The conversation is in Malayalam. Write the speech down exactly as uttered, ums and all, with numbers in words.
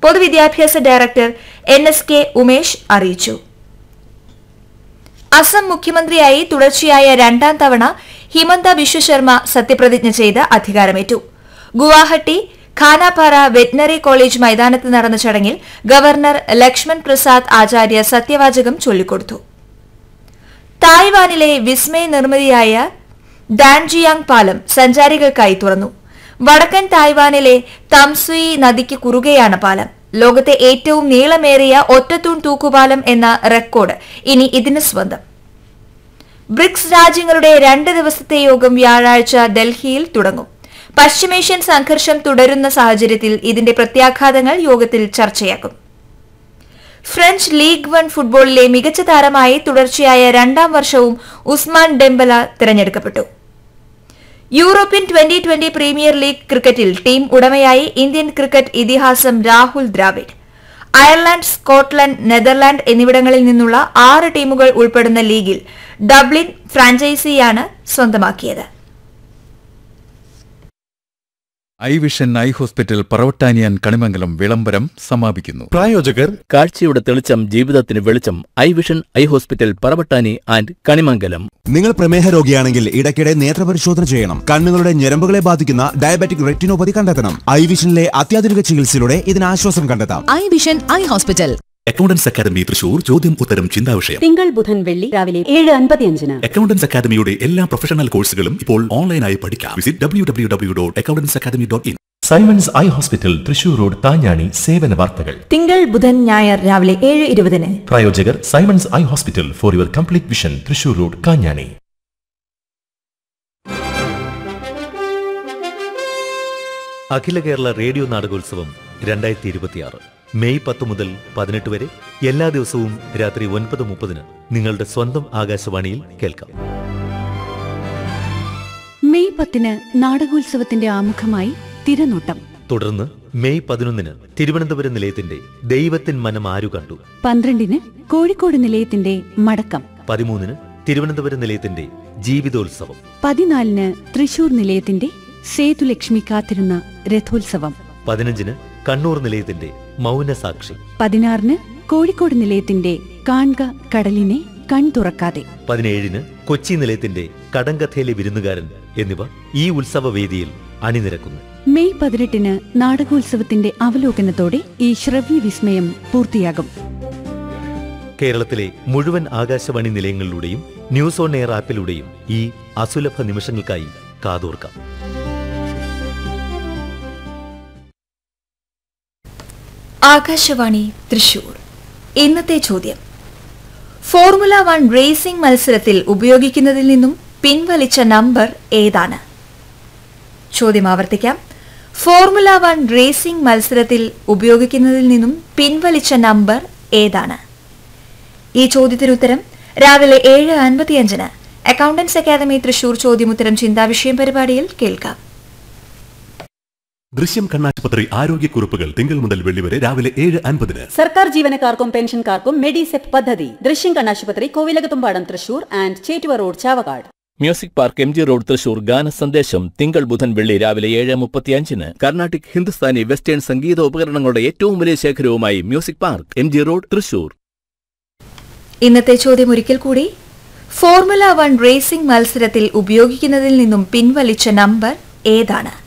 പൊതുവിദ്യാഭ്യാസ director N S K Umesh അറിയിച്ചു. അസം മുഖ്യമന്ത്രിയായി തുടർച്ചയായ രണ്ടാം തവണ ഹിമന്ത ബിശ്വ ശർമ്മ സത്യപ്രതിജ്ഞ ചെയ്ത് അധികാരമേറ്റു. ഗുവാഹട്ടി ഖാനാപാറ വെറ്റിനറി കോളേജ് മൈതാനത്ത് നടന്ന ചടങ്ങിൽ ഗവർണർ ലക്ഷ്മൺ പ്രസാദ് ആചാര്യ സത്യവാചകം ചൊല്ലിക്കൊടുത്തു. തായ്വാനിലെ വിസ്മയ നിർമ്മിതിയായ ഡാൻജിയാങ് പാലം സഞ്ചാരികൾക്കായി തുറന്നു. വടക്കൻ തായ്വാനിലെ തംസുയി നദിക്ക് കുറുകെയാണ് പാലം. ലോകത്തെ ഏറ്റവും നീളമേറിയ ഒറ്റത്തൂൺ തൂക്കുപാലം എന്ന റെക്കോർഡ് ഇനി ഇതിന് സ്വന്തം. ബ്രിക്സ് രാജ്യങ്ങളുടെ രണ്ട് ദിവസത്തെ യോഗം വ്യാഴാഴ്ച ഡൽഹിയിൽ തുടങ്ങും. പശ്ചിമേഷ്യൻ സംഘർഷം തുടരുന്ന സാഹചര്യത്തിൽ ഇതിന്റെ പ്രത്യാഘാതങ്ങൾ യോഗത്തിൽ ചർച്ചയാക്കും. ഫ്രഞ്ച് ലീഗ് വൺ ഫുട്ബോളിലെ മികച്ച താരമായി തുടർച്ചയായ രണ്ടാം വർഷവും ഉസ്മാൻ ഡെംബല തിരഞ്ഞെടുക്കപ്പെട്ടു. European twenty twenty premier league ക്രിക്കറ്റിൽ ടീം ഉടമയായി ഇന്ത്യൻ ക്രിക്കറ്റ് ഇതിഹാസം Rahul Dravid. Ireland, Scotland, Netherland എന്നിവിടങ്ങളിൽ നിന്നുള്ള ആറ് ടീമുകൾ ഉൾപ്പെടുന്ന ലീഗിൽ ഡബ്ലിൻ ഫ്രാഞ്ചൈസിയാണ് സ്വന്തമാക്കിയത്. I vision eye hospital പറവട്ടാനിയാൻ Kanimangalam വിളംബരം സമാപിക്കുന്നു. പ്രായോജകർ കാഴ്ചയുടെ തെളിച്ചം ജീവിതത്തിന് വെളിച്ചം. I vision eye hospital Paravattani and Kanimangalam. നിങ്ങൾ പ്രമേഹ രോഗിയാണെങ്കിൽ ഇടയ്ക്കിടെ നേത്രപരിശോധന ചെയ്യണം. കണ്ണുകളുടെ ഞരമ്പുകളെ ബാധിക്കുന്ന ഡയബറ്റിക് റെറ്റിനോപ്പതി കണ്ടെത്തണം. ഐ വിഷനിലെ അത്യാധുനിക ചികിത്സയിലൂടെ ഇതിന് ആശ്വാസം കണ്ടെത്താം. I vision eye hospital. Accountants academy Thrissur ചോദ്യം ഉത്തരം ചിന്താവിഷയം തിങ്കൾ ബുധൻ വെള്ളി രാവിലെ ഏഴ് അൻപത്തിയഞ്ചിന്. അക്കൗണ്ടൻസ് അക്കാദമിയുടെ എല്ലാ പ്രൊഫഷണൽ കോഴ്സുകളും ഇപ്പോൾ ഓൺലൈനായി പഠിക്കാം. Visit W W W dot accountants academy dot in. Symons eye hospital Thrissur road താഞ്ഞാണി. സേവന വാർത്തകൾ തിങ്കൾ ബുധൻ ഞായർ രാവിലെ ഏഴ് ഇരുപതിന്. പ്രായോജകർ Symons eye hospital for your complete vision Thrissur road Kanjani. Akhila Kerala radio നാടകോത്സവം രണ്ടായിരത്തി ഇരുപത്തിയാറ് മെയ് പത്ത് മുതൽ പതിനെട്ട് വരെ എല്ലാ ദിവസവും രാത്രി ഒൻപത് മുപ്പതിന് നിങ്ങളുടെ സ്വന്തം ആകാശവാണിയിൽ കേൾക്കാം. മെയ് പത്തിന് നാടകോത്സവത്തിന്റെ ആമുഖമായി തിരനോട്ടം. തുടർന്ന് മെയ് പതിനൊന്നിന് തിരുവനന്തപുരം നിലയത്തിന്റെ ദൈവത്തിൻ മനം ആരു കണ്ടു. പന്ത്രണ്ടിന് കോഴിക്കോട് നിലയത്തിന്റെ മടക്കം. പതിമൂന്നിന് തിരുവനന്തപുരം നിലയത്തിന്റെ ജീവിതോത്സവം. പതിനാലിന് തൃശൂർ നിലയത്തിന്റെ സേതുലക്ഷ്മി കാത്തിരുന്ന രഥോത്സവം. പതിനഞ്ചിന് കണ്ണൂർ നിലയത്തിന്റെ മൗനസാക്ഷി. പതിനാറിന് കോഴിക്കോട് നിലയത്തിന്റെ കാൺക കടലിനെ കൺ തുറക്കാതെ. പതിനേഴിന് കൊച്ചി നിലയത്തിന്റെ കടങ്കഥയിലെ വിരുന്നുകാരൻ എന്നിവ ഈ ഉത്സവവേദിയിൽ അണിനിരക്കുന്നു. മെയ് പതിനെട്ടിന് നാടകോത്സവത്തിന്റെ അവലോകനത്തോടെ ഈ ശ്രവ്യ വിസ്മയം പൂർത്തിയാകും. കേരളത്തിലെ മുഴുവൻ ആകാശവാണി നിലയങ്ങളിലൂടെയും ന്യൂസ് ഓൺ എയർ ആപ്പിലൂടെയും ഈ അസുലഭ നിമിഷങ്ങൾക്കായി കാതോർക്കാം. ആകാശവാണി തൃശൂർ. ഇന്നത്തെ ചോദ്യം: ഫോർമുല വൺ റേസിംഗ് മത്സരത്തിൽ ഉപയോഗിക്കുന്നതിൽ നിന്നും പിൻവലിച്ച നമ്പർ ഏതാണ്? ചോദ്യം ആവർത്തിക്കാം. ഫോർമുല വൺ റേസിംഗ് മത്സരത്തിൽ ഉപയോഗിക്കുന്നതിൽ നിന്നും പിൻവലിച്ച നമ്പർ ഏതാണ്? ഈ ചോദ്യത്തിനുത്തരം രാവിലെ ഏഴ് അൻപത്തിയഞ്ചിന് അക്കൗണ്ടൻസ് അക്കാദമി തൃശൂർ ചോദ്യമുത്തരം ചിന്താവിഷയം പരിപാടിയിൽ കേൾക്കാം. ദൃശ്യം കണ്ണാശുപത്രി ആരോഗ്യക്കുറിപ്പുകൾ തിങ്കൾ മുതൽ വെള്ളി വരെ രാവിലെ ഏഴ് അൻപതിന്. സർക്കാർ ജീവനക്കാർക്കും പെൻഷൻകാർക്കും മെഡിസെപ് പദ്ധതി. ദൃശ്യം കണ്ണാശുപത്രി, Kovilakathumpadam Thrissur and Chettuva road Chavakkad. Music park M G road Thrissur ഗാന സന്ദേശം തിങ്കൾ ബുധൻ വെള്ളി രാവിലെ ഏഴ് മുപ്പത്തിയഞ്ചിന്. കർണാട്ടിക്, ഹിന്ദുസ്ഥാനി, വെസ്റ്റേൺ സംഗീത ഉപകരണങ്ങളുടെ ഏറ്റവും വലിയ ശേഖരവുമായി music park M G road Thrissur. ഇന്നത്തെ ചോദ്യം ഒരിക്കൽ കൂടി: ഫോർമുല വൺ റേസിംഗ് മത്സരത്തിൽ ഉപയോഗിക്കുന്നതിൽ നിന്നും പിൻവലിച്ച നമ്പർ ഏതാണ്?